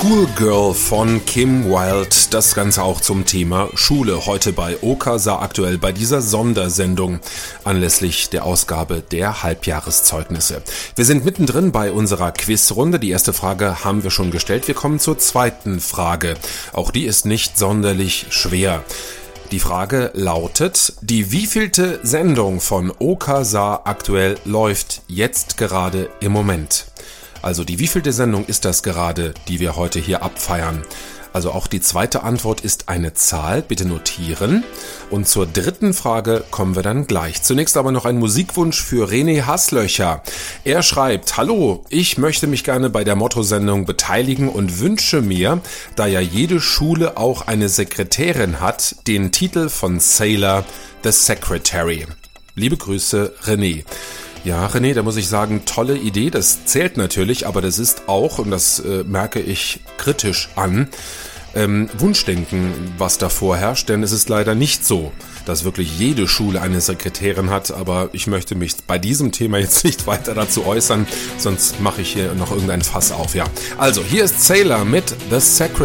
Schoolgirl von Kim Wilde, das Ganze auch zum Thema Schule, heute bei OKASA aktuell bei dieser Sondersendung anlässlich der Ausgabe der Halbjahreszeugnisse. Wir sind mittendrin bei unserer Quizrunde, die erste Frage haben wir schon gestellt, wir kommen zur zweiten Frage, auch die ist nicht sonderlich schwer. Die Frage lautet, die wievielte Sendung von OKASA aktuell läuft jetzt gerade im Moment? Also die wievielte Sendung ist das gerade, die wir heute hier abfeiern? Also auch die zweite Antwort ist eine Zahl, bitte notieren. Und zur dritten Frage kommen wir dann gleich. Zunächst aber noch ein Musikwunsch für René Hasslöcher. Er schreibt, hallo, ich möchte mich gerne bei der Motto-Sendung beteiligen und wünsche mir, da ja jede Schule auch eine Sekretärin hat, den Titel von Sailor, The Secretary. Liebe Grüße, René. Ja, René, da muss ich sagen, tolle Idee, das zählt natürlich, aber das ist auch, und das merke ich kritisch an, Wunschdenken, was da vorherrscht, denn es ist leider nicht so, dass wirklich jede Schule eine Sekretärin hat, aber ich möchte mich bei diesem Thema jetzt nicht weiter dazu äußern, sonst mache ich hier noch irgendein Fass auf, ja. Also, hier ist Sailor mit The Secretary.